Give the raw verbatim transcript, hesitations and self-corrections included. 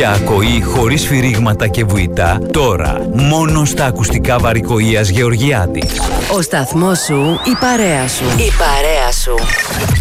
Για ακοή χωρίς φυρίγματα και βουητά, τώρα μόνο στα ακουστικά Βαρικοΐας Γεωργιάδης. Ο σταθμός σου, η παρέα σου. Η παρέα σου.